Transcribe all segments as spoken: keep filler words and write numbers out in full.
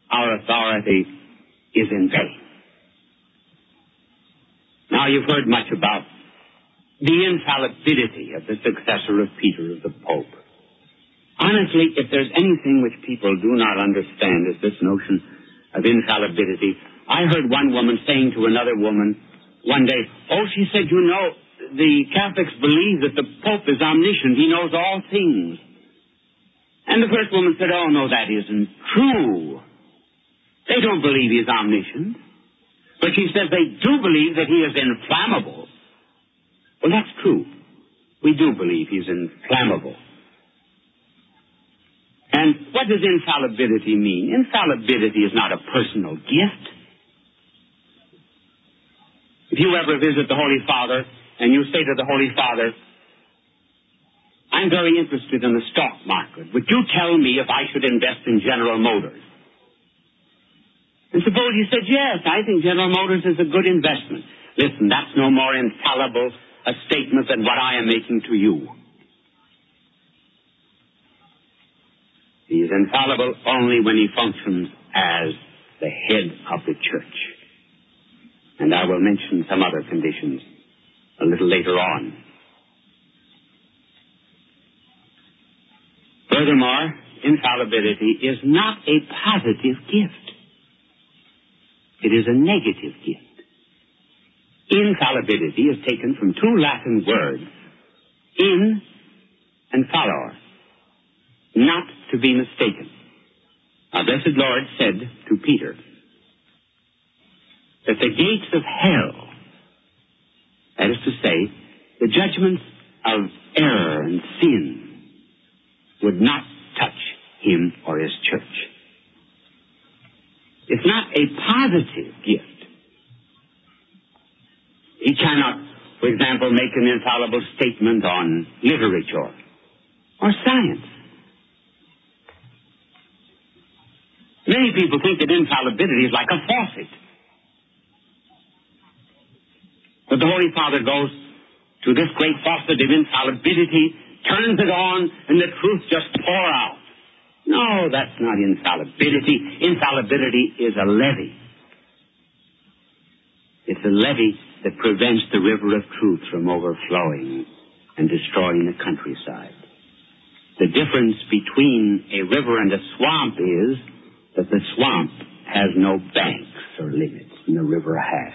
our authority is in vain. Now, you've heard much about the infallibility of the successor of Peter, of the Pope. Honestly, if there's anything which people do not understand is this notion of infallibility. I heard one woman saying to another woman one day, oh, she said, you know, the Catholics believe that the Pope is omniscient. He knows all things. And the first woman said, oh, no, that isn't true. They don't believe he's omniscient. But she said they do believe that he is inflammable. Well, that's true. We do believe he's inflammable. And what does infallibility mean? Infallibility is not a personal gift. If you ever visit the Holy Father and you say to the Holy Father, I'm very interested in the stock market. Would you tell me if I should invest in General Motors? And suppose you said, yes, I think General Motors is a good investment. Listen, that's no more infallible a statement than what I am making to you. He is infallible only when he functions as the head of the church. And I will mention some other conditions a little later on. Furthermore, infallibility is not a positive gift. It is a negative gift. Infallibility is taken from two Latin words, in and fallor, not to be mistaken. Our blessed Lord said to Peter that the gates of hell, that is to say, the judgments of error and sin, would not touch him or his church. It's not a positive gift. He cannot, for example, make an infallible statement on literature or science. Many people think that infallibility is like a faucet. But the Holy Father goes to this great faucet of infallibility, turns it on, and the truth just pours out. No, that's not infallibility. Infallibility is a levee. It's a levee that prevents the river of truth from overflowing and destroying the countryside. The difference between a river and a swamp is that the swamp has no banks or limits, and the river has.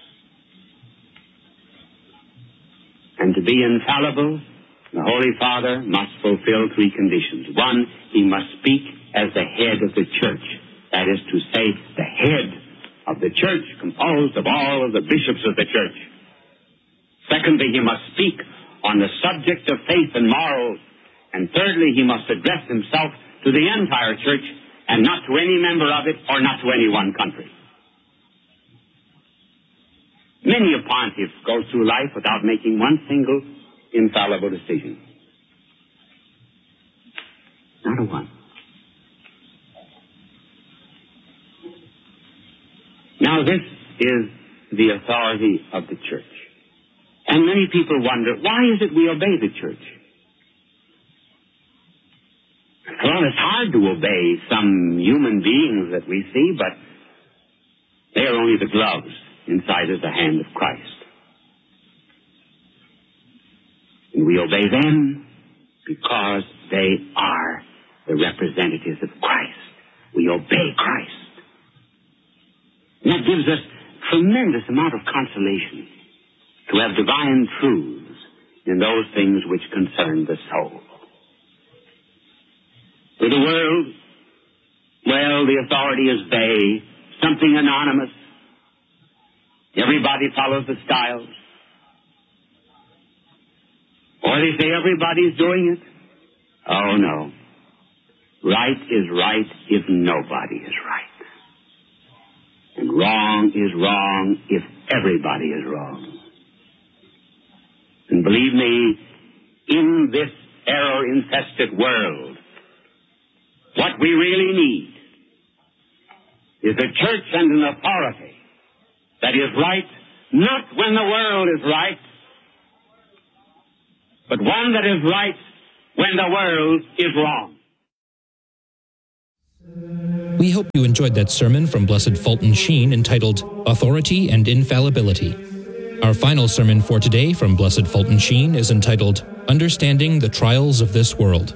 And to be infallible, the Holy Father must fulfill three conditions. One, he must speak as the head of the church. That is to say, the head of the church composed of all of the bishops of the church. Secondly, he must speak on the subject of faith and morals. And thirdly, he must address himself to the entire church and not to any member of it or not to any one country. Many a pontiff goes through life without making one single infallible decision. Not a one. Now, this is the authority of the church. And many people wonder, why is it we obey the church? Well, it's hard to obey some human beings that we see, but they are only the gloves inside of the hand of Christ. And we obey them because they are the representatives of Christ. We obey Christ. And that gives us tremendous amount of consolation to have divine truths in those things which concern the soul. For the world, well, the authority is vague, something anonymous. Everybody follows the styles. Or they say everybody's doing it. Oh, no. Right is right if nobody is right. And wrong is wrong if everybody is wrong. And believe me, in this error-infested world, what we really need is a church and an authority that is right, not when the world is right, but one that is right when the world is wrong. We hope you enjoyed that sermon from Blessed Fulton Sheen entitled Authority and Infallibility. Our final sermon for today from Blessed Fulton Sheen is entitled Understanding the Trials of This World.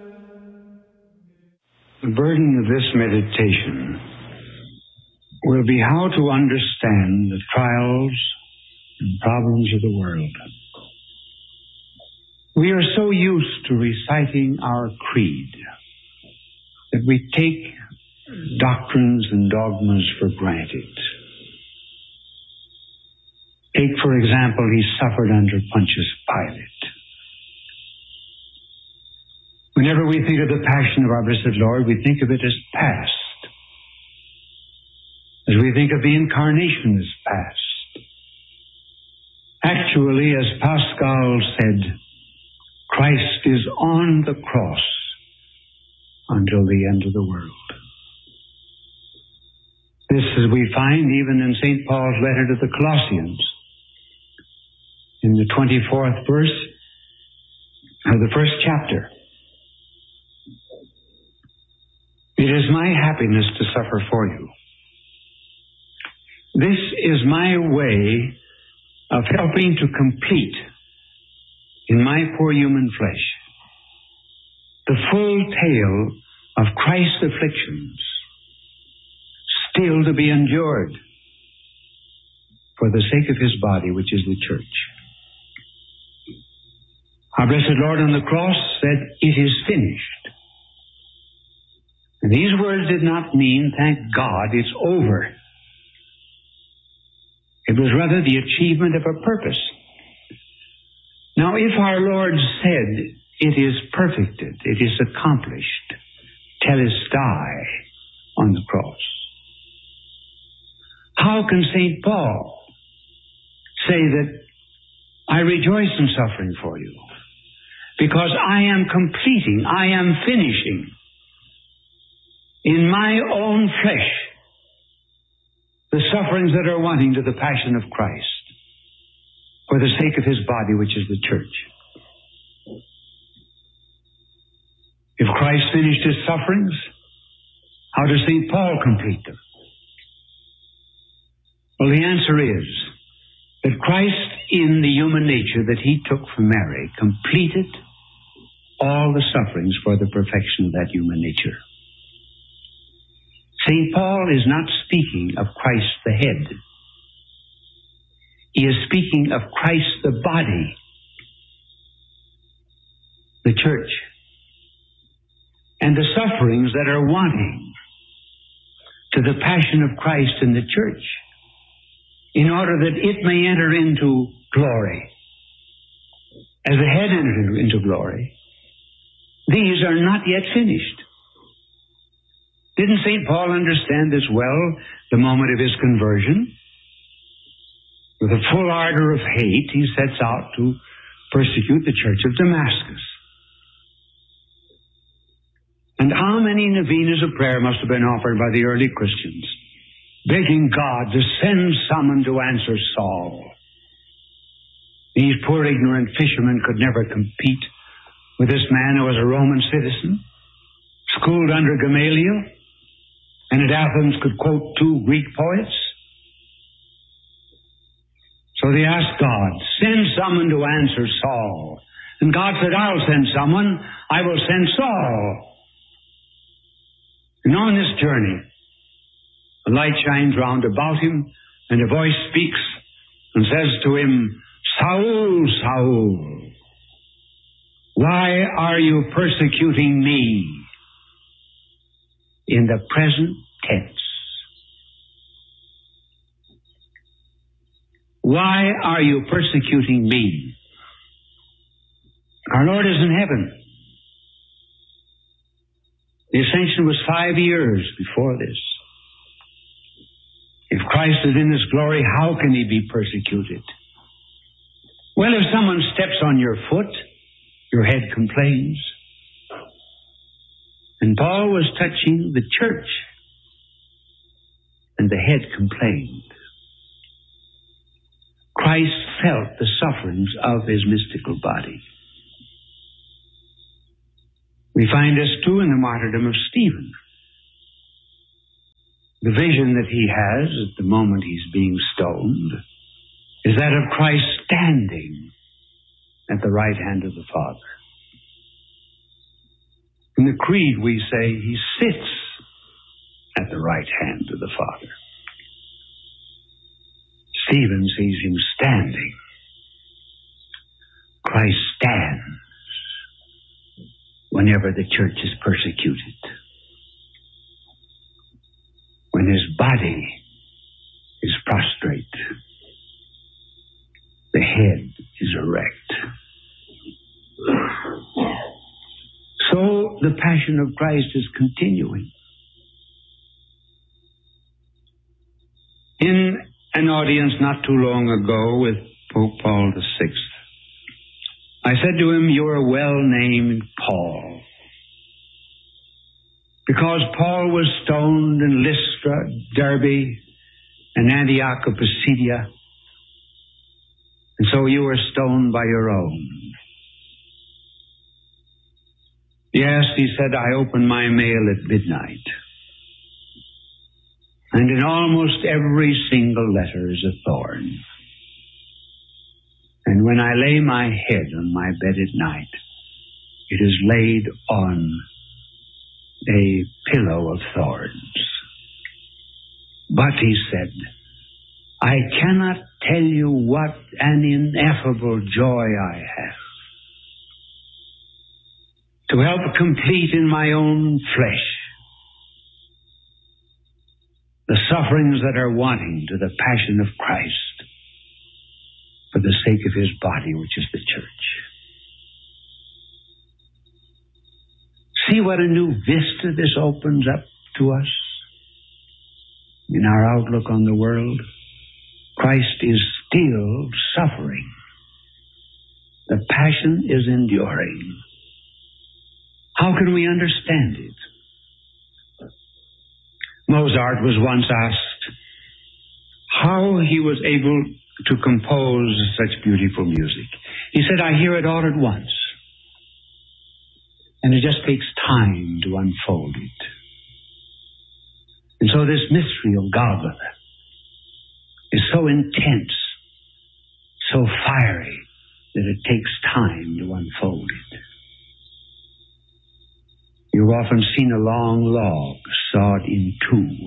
The burden of this meditation will be how to understand the trials and problems of the world. We are so used to reciting our creed that we take doctrines and dogmas for granted. Take, for example, he suffered under Pontius Pilate. Whenever we think of the passion of our blessed Lord, we think of it as past. As we think of the incarnation as past. Actually, as Pascal said, Christ is on the cross until the end of the world. This, as we find even in Saint Paul's letter to the Colossians, in the twenty-fourth verse of the first chapter. It is my happiness to suffer for you. This is my way of helping to complete in my poor human flesh the full tale of Christ's afflictions still to be endured for the sake of his body, which is the church. Our blessed Lord on the cross said, "It is finished." And these words did not mean, thank God, it's over. It was rather the achievement of a purpose. Now, if our Lord said, "It is perfected, it is accomplished," telestai, on the cross, how can Saint Paul say that I rejoice in suffering for you? Because I am completing, I am finishing in my own flesh the sufferings that are wanting to the passion of Christ for the sake of his body, which is the church. If Christ finished his sufferings, how does Saint Paul complete them? Well, the answer is that Christ, in the human nature that he took from Mary, completed all the sufferings for the perfection of that human nature. Saint Paul is not speaking of Christ the head. He is speaking of Christ the body, the church, and the sufferings that are wanting to the passion of Christ in the church, in order that it may enter into glory, as the head entered into glory. These are not yet finished. Didn't Saint Paul understand this well the moment of his conversion? With a full ardor of hate, he sets out to persecute the church of Damascus. And how many novenas of prayer must have been offered by the early Christians, begging God to send someone to answer Saul. These poor ignorant fishermen could never compete with this man who was a Roman citizen, schooled under Gamaliel, and at Athens could quote two Greek poets. So they asked God, send someone to answer Saul. And God said, I'll send someone. I will send Saul. And on this journey, a light shines round about him, and a voice speaks and says to him, Saul, Saul, why are you persecuting me? In the present tense. Why are you persecuting me? Our Lord is in heaven. The ascension was five years before this. If Christ is in his glory, how can he be persecuted? Well, if someone steps on your foot, your head complains. And Paul was touching the church, and the head complained. Christ felt the sufferings of his mystical body. We find this too in the martyrdom of Stephen. the vision that he has at the moment he's being stoned is that of Christ standing at the right hand of the Father. In the Creed we say he sits at the right hand of the Father. Stephen sees him standing. Christ stands whenever the church is persecuted. When his body is prostrate, the head is erect. So the passion of Christ is continuing. In an audience not too long ago with Pope Paul the Sixth, I said to him, "You are well named Paul, because Paul was stoned in Lystra, Derbe, and Antioch of Pisidia, and so you were stoned by your own." "Yes," he said, "I open my mail at midnight, and in almost every single letter is a thorn. And when I lay my head on my bed at night, it is laid on a pillow of thorns. But," he said, "I cannot tell you what an ineffable joy I have to help complete in my own flesh the sufferings that are wanting to the passion of Christ for the sake of his body, which is the church." See what a new vista this opens up to us in our outlook on the world. Christ is still suffering. The passion is enduring. How can we understand it? Mozart was once asked how he was able to compose such beautiful music. He said, "I hear it all at once, and it just takes time to unfold it." And so this mystery of Golgotha is so intense, so fiery, that it takes time to unfold it. You've often seen a long log sawed in two.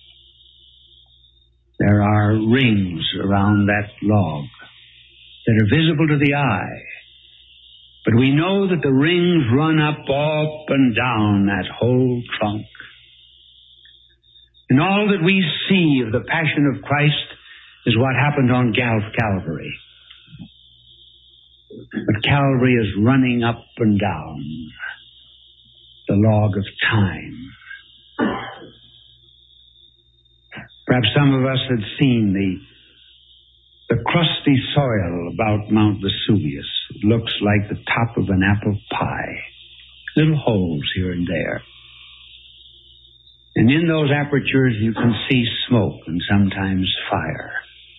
There are rings around that log that are visible to the eye, but we know that the rings run up, up and down that whole trunk. And all that we see of the passion of Christ is what happened on Gal- Calvary. But Calvary is running up and down the log of time. Perhaps some of us had seen the, the crusty soil about Mount Vesuvius. It looks like the top of an apple pie. Little holes here and there. And in those apertures you can see smoke and sometimes fire.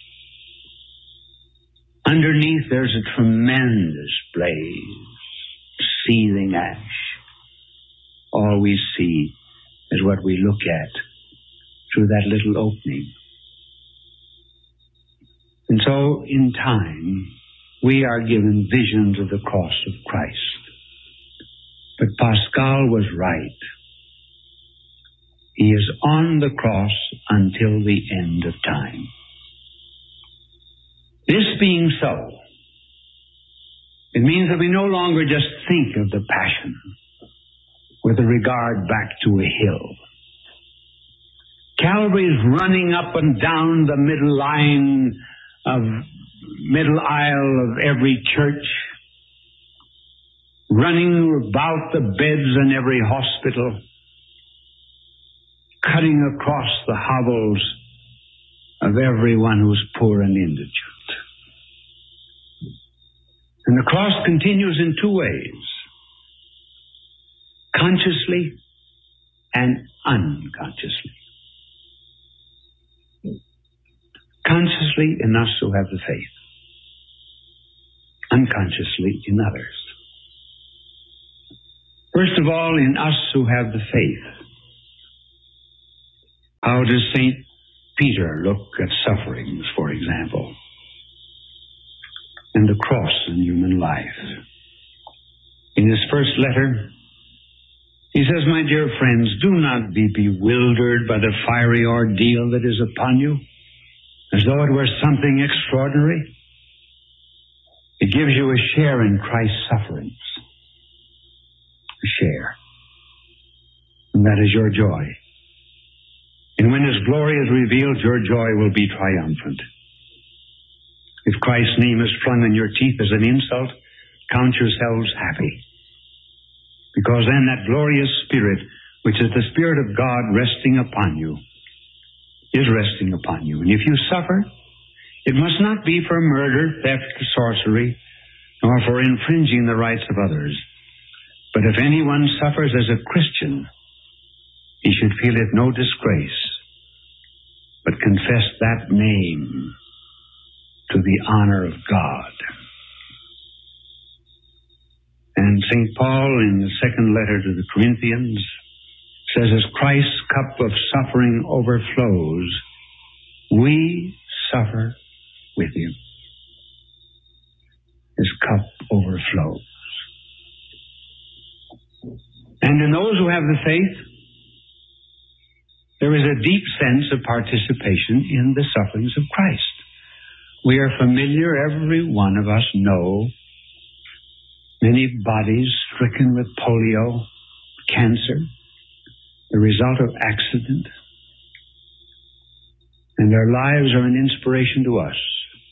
Underneath there's a tremendous blaze, seething ash. All we see is what we look at through that little opening. And so, in time, we are given visions of the cross of Christ. But Pascal was right. He is on the cross until the end of time. This being so, it means that we no longer just think of the passion with a regard back to a hill. Calvary is running up and down the middle line of middle aisle of every church, running about the beds in every hospital, cutting across the hovels of everyone who's poor and indigent. And the cross continues in two ways: consciously and unconsciously. Consciously in us who have the faith, unconsciously in others. First of all, in us who have the faith, How does Saint Peter look at sufferings, for example, and the cross in human life? In his first letter, he says, "My dear friends, do not be bewildered by the fiery ordeal that is upon you, as though it were something extraordinary. It gives you a share in Christ's sufferings. A share. And that is your joy. And when his glory is revealed, your joy will be triumphant. If Christ's name is flung in your teeth as an insult, count yourselves happy. Because then that glorious Spirit, which is the Spirit of God resting upon you, is resting upon you. And if you suffer, it must not be for murder, theft, sorcery, nor for infringing the rights of others. But if anyone suffers as a Christian, he should feel it no disgrace, but confess that name to the honor of God." And Saint Paul, in the second letter to the Corinthians, says, "As Christ's cup of suffering overflows, we suffer with him." His cup overflows. And in those who have the faith, there is a deep sense of participation in the sufferings of Christ. We are familiar, every one of us know, many bodies stricken with polio, cancer, the result of accident, and their lives are an inspiration to us.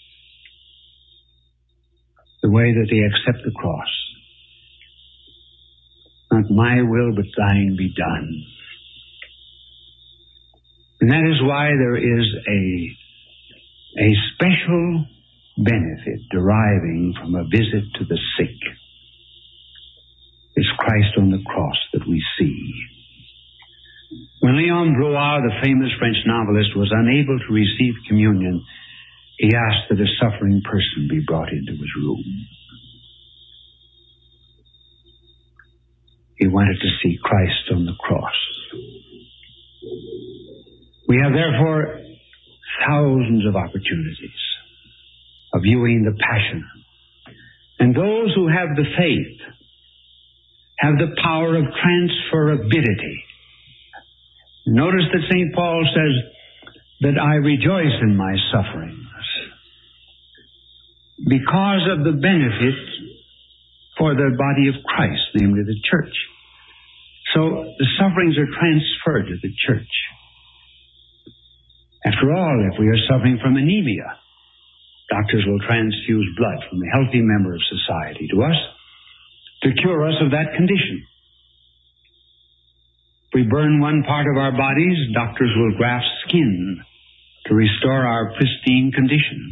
The way that they accept the cross. Not my will, but thine be done. And that is why there is a, a special benefit deriving from a visit to the sick. It's Christ on the cross that we see. When Léon Blois, the famous French novelist, was unable to receive communion, he asked that a suffering person be brought into his room. He wanted to see Christ on the cross. We have therefore thousands of opportunities of viewing the passion. And those who have the faith have the power of transferability. Notice that Saint Paul says that I rejoice in my sufferings because of the benefit for the body of Christ, namely the church. So the sufferings are transferred to the church. After all, if we are suffering from anemia, doctors will transfuse blood from a healthy member of society to us to cure us of that condition. If we burn one part of our bodies, doctors will graft skin to restore our pristine condition.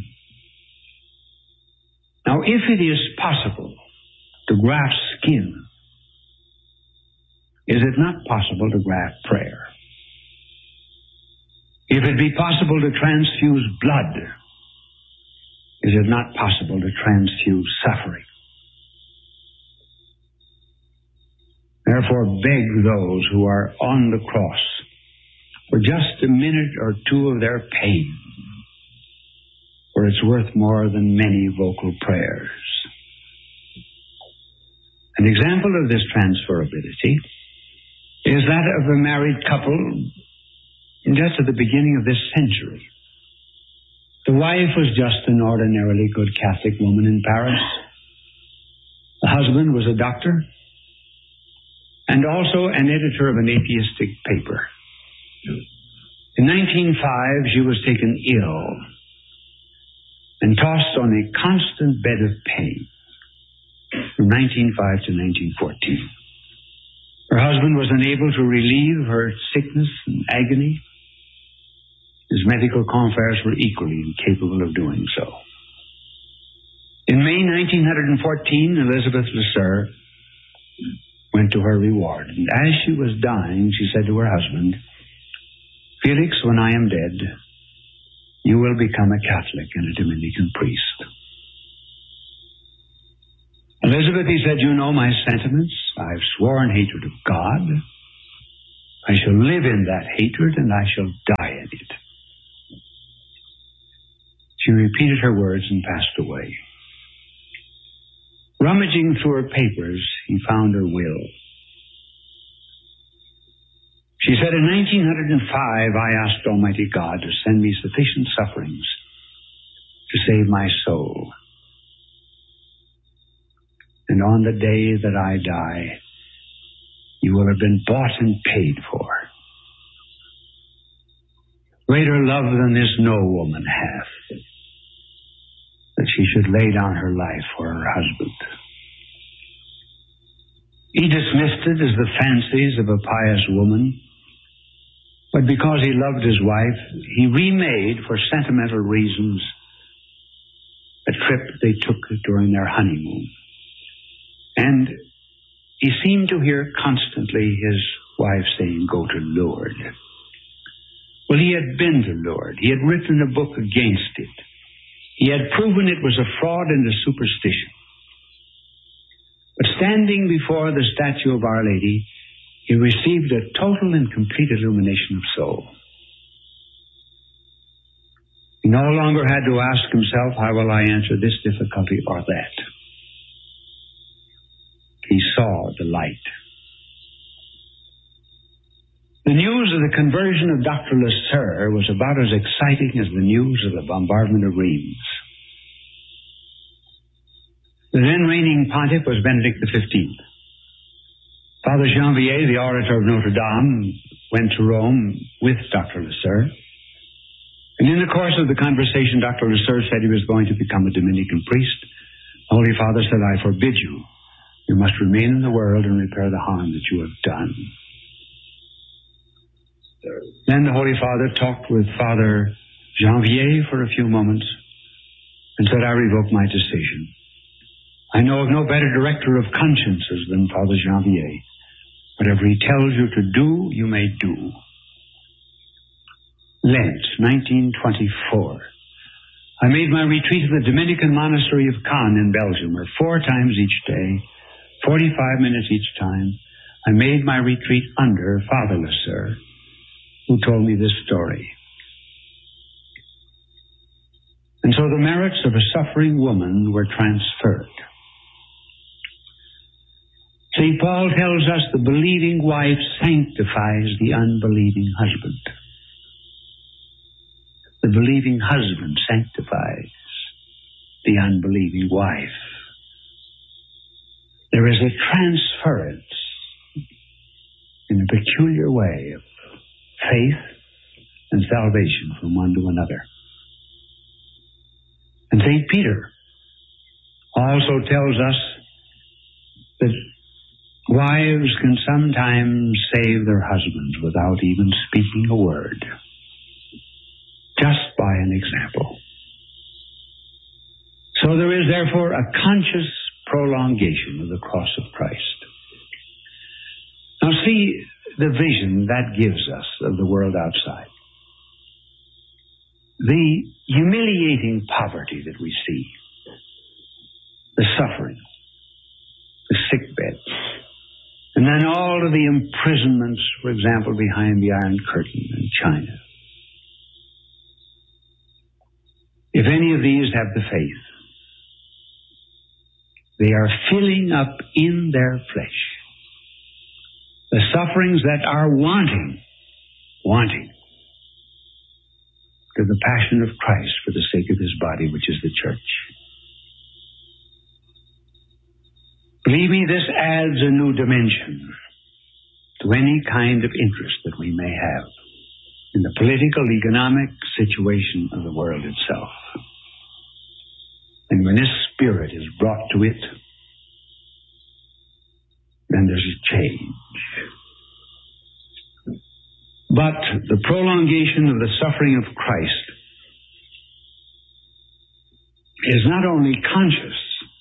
Now, if it is possible to graft skin, is it not possible to graft prayer? If it be possible to transfuse blood, is it not possible to transfuse suffering? Therefore, beg those who are on the cross for just a minute or two of their pain, for it's worth more than many vocal prayers. An example of this transferability is that of a married couple just at the beginning of this century. The wife was just an ordinarily good Catholic woman in Paris. The husband was a doctor and also an editor of an atheistic paper. In nineteen oh five, she was taken ill and tossed on a constant bed of pain from nineteen oh five to nineteen fourteen. Her husband was unable to relieve her sickness and agony. His medical confreres were equally incapable of doing so. In May nineteen fourteen, Elizabeth Lesueur went to her reward. And as she was dying, she said to her husband, "Felix, when I am dead, you will become a Catholic and a Dominican priest." Elizabeth, he said, "you know my sentiments. I've sworn hatred of God, I shall live in that hatred, and I shall die in it. She repeated her words and passed away. Rummaging through her papers, he found her will. She said, in nineteen oh five, I asked Almighty God to send me sufficient sufferings to save my soul. And on the day that I die, you will have been bought and paid for. Greater love than this no woman hath, that she should lay down her life for her husband. He dismissed it as the fancies of a pious woman, but because he loved his wife, he remade, for sentimental reasons, a trip they took during their honeymoon. And he seemed to hear constantly his wife saying, go to Lourdes. Well, he had been to Lourdes. He had written a book against it. He had proven it was a fraud and a superstition. But standing before the statue of Our Lady, he received a total and complete illumination of soul. He no longer had to ask himself, how will I answer this difficulty or that? He saw the light. The news of the conversion of Doctor Lasser was about as exciting as the news of the bombardment of Rheims. The then reigning pontiff was Benedict the fifteenth. Father Janvier, the orator of Notre Dame, went to Rome with Doctor Lasser. And in the course of the conversation, Doctor Lasser said he was going to become a Dominican priest. The Holy Father said, I forbid you. You must remain in the world and repair the harm that you have done. Then the Holy Father talked with Father Janvier for a few moments and said, I revoke my decision. I know of no better director of consciences than Father Janvier. Whatever he tells you to do, you may do. Lent, nineteen twenty-four. I made my retreat at the Dominican monastery of Caen in Belgium, where four times each day, forty-five minutes each time, I made my retreat under Father Lasser, who told me this story. And so the merits of a suffering woman were transferred. Saint Paul tells us the believing wife sanctifies the unbelieving husband. The believing husband sanctifies the unbelieving wife. There is a transference in a peculiar way of faith and salvation from one to another. And Saint Peter also tells us that wives can sometimes save their husbands without even speaking a word, just by an example. So there is therefore a conscious prolongation of the cross of Christ. Now see the vision that gives us of the world outside. The humiliating poverty that we see, the suffering, the sick beds, and then all of the imprisonments, for example, behind the Iron Curtain in China. If any of these have the faith, they are filling up in their flesh the sufferings that are wanting, wanting to the passion of Christ for the sake of his body, which is the church. Believe me, this adds a new dimension to any kind of interest that we may have in the political, economic situation of the world itself. And when this spirit is brought to it, then there's a change. But the prolongation of the suffering of Christ is not only conscious,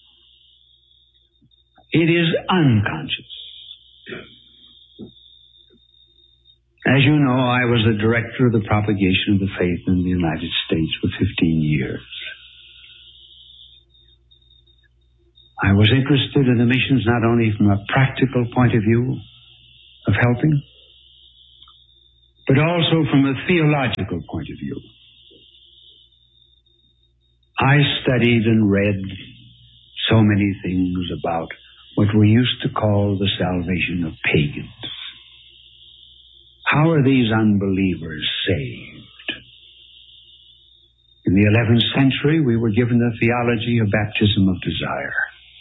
it is unconscious. As you know, I was the director of the propagation of the faith in the United States for fifteen years. I was interested in the missions not only from a practical point of view of helping, but also from a theological point of view. I studied and read so many things about what we used to call the salvation of pagans. How are these unbelievers saved? In the eleventh century, we were given the theology of baptism of desire.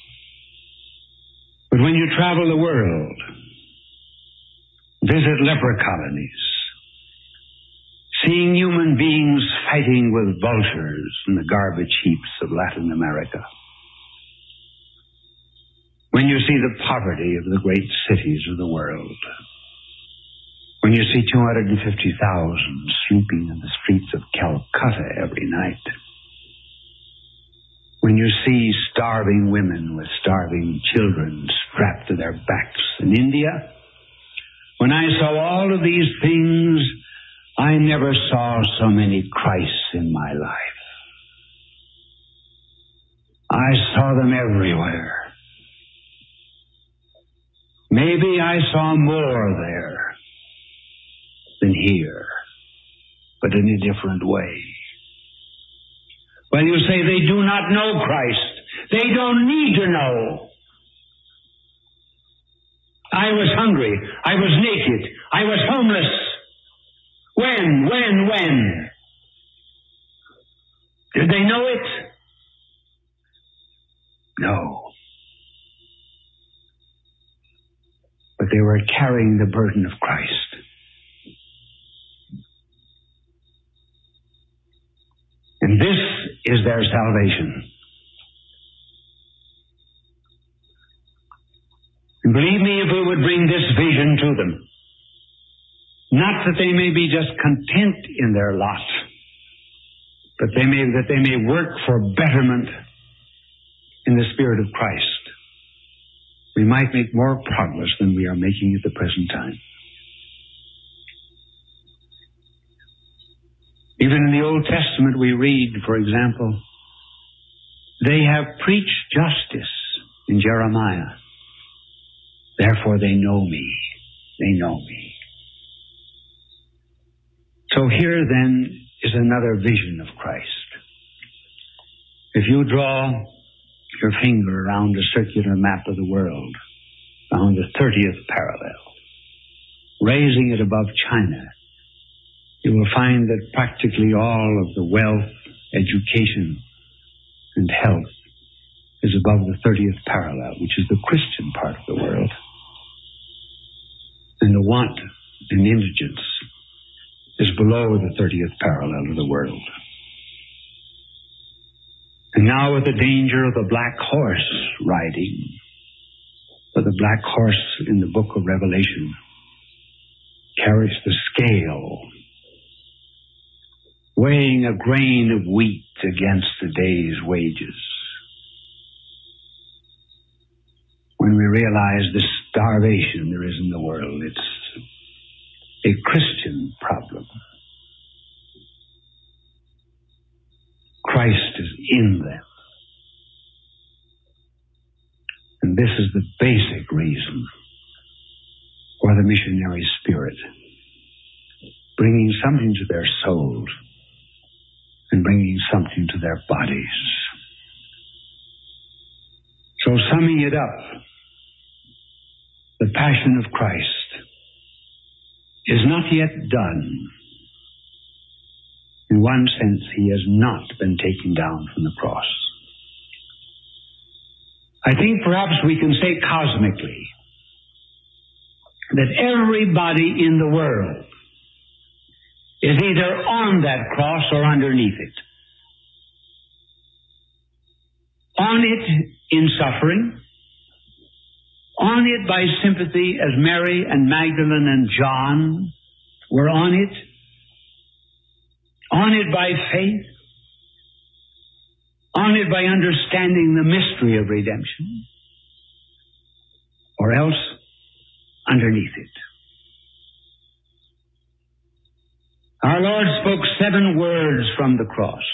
But when you travel the world, visit leper colonies, seeing human beings fighting with vultures in the garbage heaps of Latin America, when you see the poverty of the great cities of the world, when you see two hundred fifty thousand sleeping in the streets of Calcutta every night, when you see starving women with starving children strapped to their backs in India, when I saw all of these things, I never saw so many Christs in my life. I saw them everywhere. Maybe I saw more there than here, but in a different way. Well, you say they do not know Christ. They don't need to know. I was hungry. I was naked. I was homeless. When, when, when? Did they know it? No. But they were carrying the burden of Christ. And this is their salvation. And believe me, if we would bring this vision to them, not that they may be just content in their lot, but they may, that they may work for betterment in the Spirit of Christ, we might make more progress than we are making at the present time. Even in the Old Testament we read, for example, they have preached justice in Jeremiah. Therefore they know me. They know me. So here then is another vision of Christ. If you draw your finger around a circular map of the world, around the thirtieth parallel, raising it above China, you will find that practically all of the wealth, education, and health is above the thirtieth parallel, which is the Christian part of the world. And the want and indigence is below the thirtieth parallel of the world. And now with the danger of the black horse riding, for the black horse in the book of Revelation carries the scale, weighing a grain of wheat against the day's wages. When we realize the starvation there is in the world, it's a Christian problem. Christ is in them. And this is the basic reason for the missionary spirit, bringing something to their souls and bringing something to their bodies. So summing it up, the passion of Christ is not yet done. In one sense, he has not been taken down from the cross. I think perhaps we can say cosmically that everybody in the world is either on that cross or underneath it. On it in suffering, on it by sympathy as Mary and Magdalene and John were on it, on it by faith, on it by understanding the mystery of redemption, or else underneath it. Our Lord spoke seven words from the cross,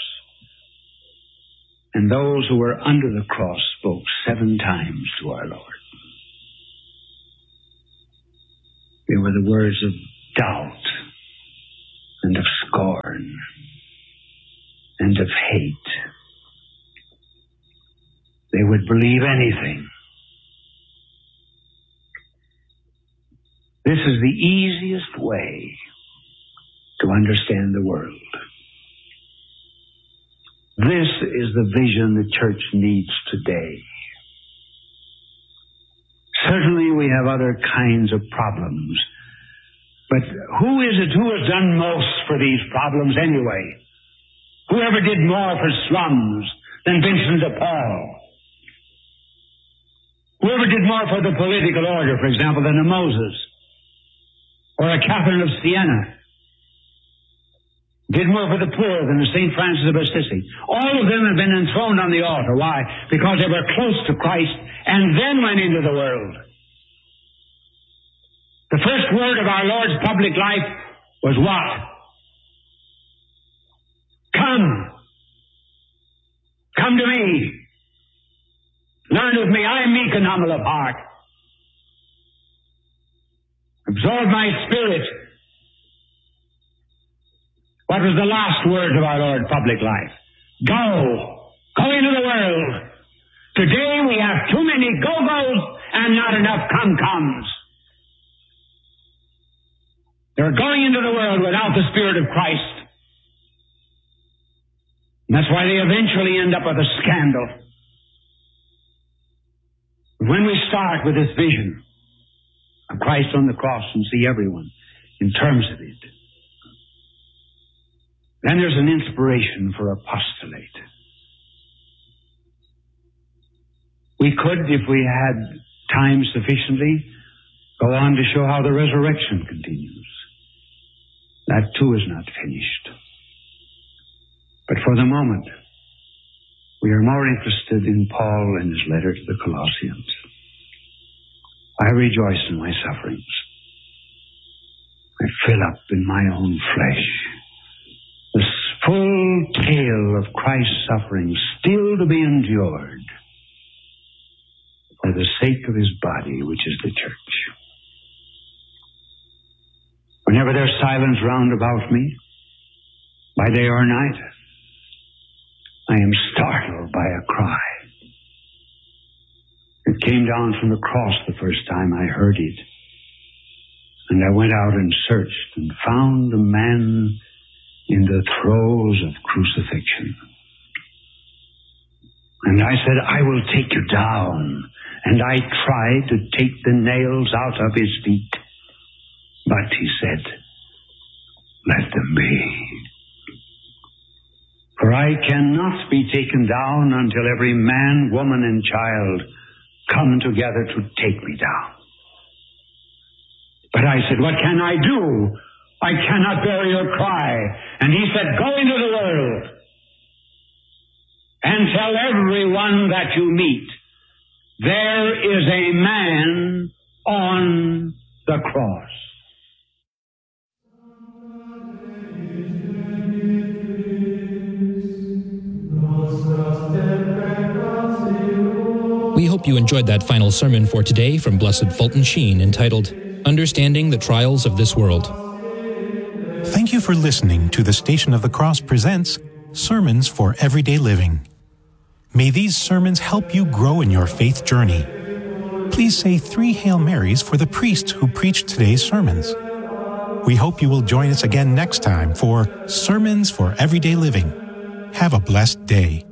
and those who were under the cross spoke seven times to our Lord. They were the words of doubt and of scorn and of hate. They would believe anything. This is the easiest way to understand the world. This is the vision the church needs today. Certainly we have other kinds of problems, but who is it who has done most for these problems anyway? Whoever did more for slums than Vincent de Paul? Whoever did more for the political order, for example, than a Moses or a Catherine of Siena? Did more for the poor than a Saint Francis of Assisi. All of them have been enthroned on the altar. Why? Because they were close to Christ and then went into the world. The first word of our Lord's public life was what? Come. Come to me. Learn of me. I am meek and humble of heart. Absorb my spirit. What was the last word of our Lord's public life? Go. Go into the world. Today we have too many go-go's and not enough come-comes. They're going into the world without the Spirit of Christ. And that's why they eventually end up with a scandal. When we start with this vision of Christ on the cross and see everyone in terms of it, then there's an inspiration for apostolate. We could, if we had time sufficiently, go on to show how the resurrection continues. That too is not finished. But for the moment, we are more interested in Paul and his letter to the Colossians. I rejoice in my sufferings. I fill up in my own flesh the full tale of Christ's sufferings still to be endured for the sake of his body, which is the church. Whenever there's silence round about me, by day or night, I am startled by a cry. It came down from the cross the first time I heard it. And I went out and searched and found a man in the throes of crucifixion. And I said, I will take you down. And I tried to take the nails out of his feet. But he said, let them be. For I cannot be taken down until every man, woman, and child come together to take me down. But I said, what can I do? I cannot bear your cry. And he said, go into the world and tell everyone that you meet, there is a man on the cross. We hope you enjoyed that final sermon for today from Blessed Fulton Sheen, entitled Understanding the Trials of This World. Thank you for listening to the Station of the Cross presents Sermons for Everyday Living. May these sermons help you grow in your faith journey. Please say three Hail Marys for the priest who preached today's sermons. We hope you will join us again next time for Sermons for Everyday Living. Have a blessed day.